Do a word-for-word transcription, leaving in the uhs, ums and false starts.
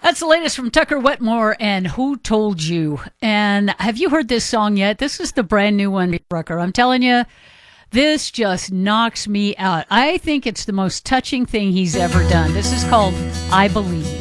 That's the latest from Tucker Wetmore and Who Told You. And have you heard this song yet? This is the brand new one, Rucker. I'm telling you, this just knocks me out. I think it's the most touching thing he's ever done. This is called I Believe.